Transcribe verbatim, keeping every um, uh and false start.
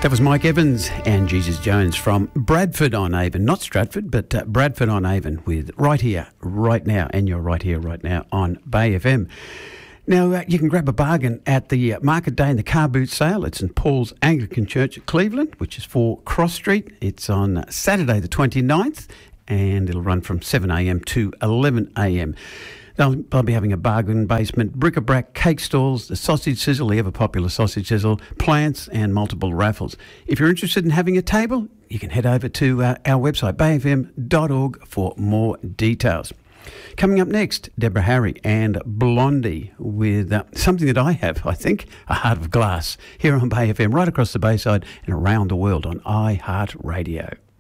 That was Mike Evans and Jesus Jones from Bradford on Avon, not Stratford, but uh, Bradford on Avon with Right Here, Right Now, and you're right here, right now on Bay F M. Now, uh, you can grab a bargain at the uh, Market Day and the Car Boot Sale at St Paul's Anglican Church at Cleveland, which is four Cross Street. It's on Saturday the twenty-ninth, and it'll run from seven a m to eleven a m They'll, they'll be having a bargain basement, bric-a-brac, cake stalls, the sausage sizzle, the ever-popular sausage sizzle, plants and multiple raffles. If you're interested in having a table, you can head over to uh, our website, bay f m dot org, for more details. Coming up next, Deborah Harry and Blondie with uh, something that I have, I think, a heart of glass, here on Bay F M, right across the Bayside and around the world on iHeartRadio.